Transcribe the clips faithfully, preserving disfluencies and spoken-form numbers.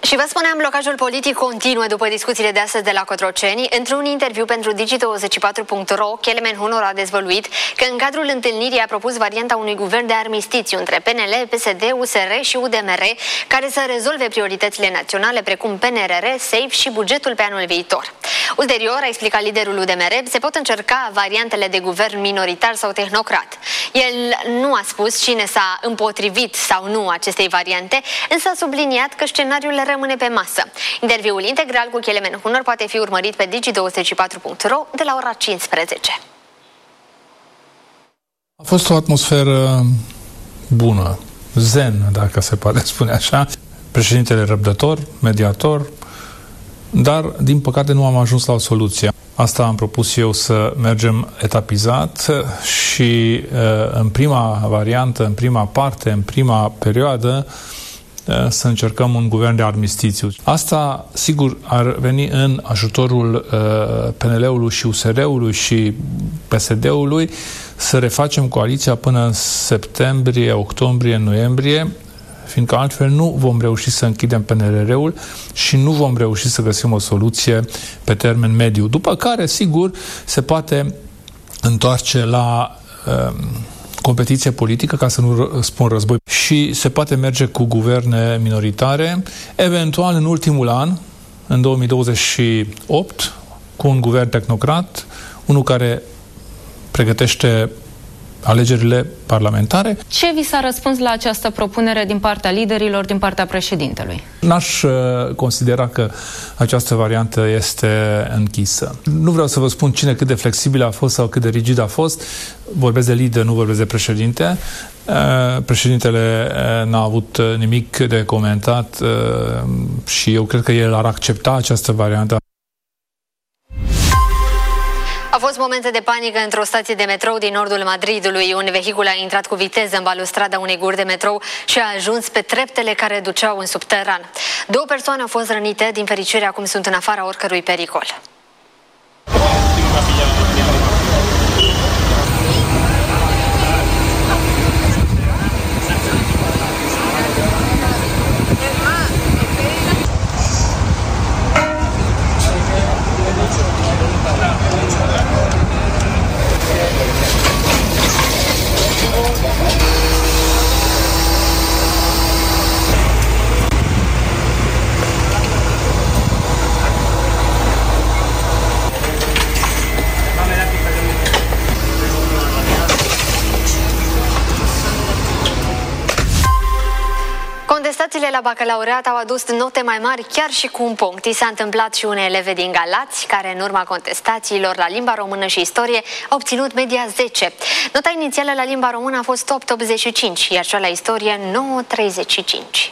Și vă spuneam, blocajul politic continuă după discuțiile de astăzi de la Cotroceni. Într-un interviu pentru Digi douăzeci și patru punct ro, Kelemen Hunor a dezvăluit că în cadrul întâlnirii a propus varianta unui guvern de armistițiu între P N L, P S D, U S R și U D M R, care să rezolve prioritățile naționale precum P N R R, SAFE și bugetul pe anul viitor. Ulterior, a explicat liderul U D M R, se pot încerca variantele de guvern minoritar sau tehnocrat. El nu a spus cine s-a împotrivit sau nu acestei variante, însă a subliniat că scenariul rămâne pe masă. Interviul integral cu Kelemen Hunor poate fi urmărit pe Digi douăzeci și patru punct ro de la ora cincisprezece. A fost o atmosferă bună, zen, dacă se poate spune așa. Președintele răbdător, mediator, dar, din păcate, nu am ajuns la o soluție. Asta am propus eu, să mergem etapizat și în prima variantă, în prima parte, în prima perioadă, să încercăm un guvern de armistițiu. Asta, sigur, ar veni în ajutorul uh, P N L-ului și U S R-ului și P S D-ului să refacem coaliția până în septembrie, octombrie, noiembrie, fiindcă altfel nu vom reuși să închidem P N R R-ul și nu vom reuși să găsim o soluție pe termen mediu. După care, sigur, se poate întoarce la uh, competiție politică, ca să nu spun război, și se poate merge cu guverne minoritare, eventual în ultimul an, în două mii douăzeci și opt, cu un guvern tehnocrat, unul care pregătește alegerile parlamentare. Ce vi s-a răspuns la această propunere din partea liderilor, din partea președintelui? N-aș uh, considera că această variantă este închisă. Nu vreau să vă spun cine cât de flexibil a fost sau cât de rigid a fost. Vorbesc de lider, nu vorbesc de președinte. Uh, președintele uh, n-a avut nimic de comentat uh, și eu cred că el ar accepta această variantă. Au fost momente de panică într-o stație de metrou din nordul Madridului. Un vehicul a intrat cu viteză în balustrada unei guri de metrou și a ajuns pe treptele care duceau în subteran. Două persoane au fost rănite, din fericire acum sunt în afara oricărui pericol. Contestațiile la bacalaureat au adus note mai mari chiar și cu un punct. I s-a întâmplat și unei eleve din Galați, care în urma contestațiilor la limba română și istorie a obținut media zece. Nota inițială la limba română a fost opt virgulă optzeci și cinci, iar cea la istorie nouă virgulă treizeci și cinci.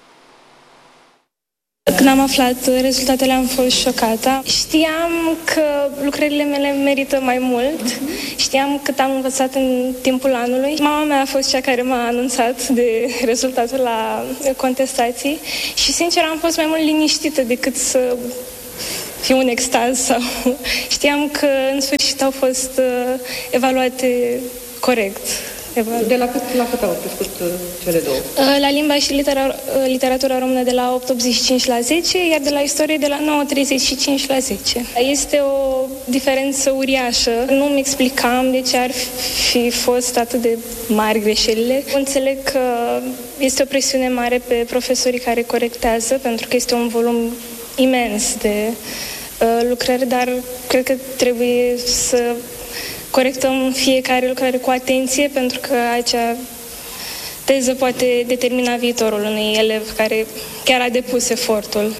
Când am aflat rezultatele am fost șocată. Știam că lucrările mele merită mai mult. Știam cât am învățat în timpul anului. Mama mea a fost cea care m-a anunțat de rezultatul la contestații și, sincer, am fost mai mult liniștită decât să fiu în extaz. Sau... Știam că, în sfârșit, au fost evaluate corect. De la cât la cât au crescut cele două? La limba și litera, literatura română de la opt virgulă optzeci și cinci la zece, iar de la istorie de la nouă virgulă treizeci și cinci la zece. Este o diferență uriașă. Nu-mi explicam de ce ar fi fost atât de mari greșelile. Înțeleg că este o presiune mare pe profesorii care corectează, pentru că este un volum imens de uh, lucrări, dar cred că trebuie să corectăm fiecare lucrare cu atenție, pentru că acea teză poate determina viitorul unui elev care chiar a depus efortul.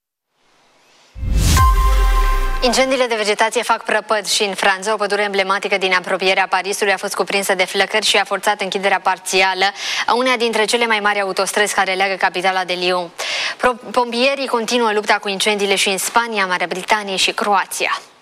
Incendiile de vegetație fac prăpăd și în Franța. O pădure emblematică din apropierea Parisului a fost cuprinsă de flăcări și a forțat închiderea parțială a uneia dintre cele mai mari autostrăzi care leagă capitala de Lyon. Pompierii continuă lupta cu incendiile și în Spania, Marea Britanie și Croația.